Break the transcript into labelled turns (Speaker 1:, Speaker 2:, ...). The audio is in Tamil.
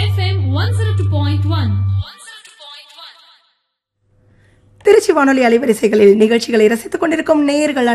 Speaker 1: FM 102.1.
Speaker 2: திருச்சி வானொலி அலைவரிசைகளில் நிகழ்ச்சிகளை ரசித்துக் கொண்டிருக்கும் நேயர்கள்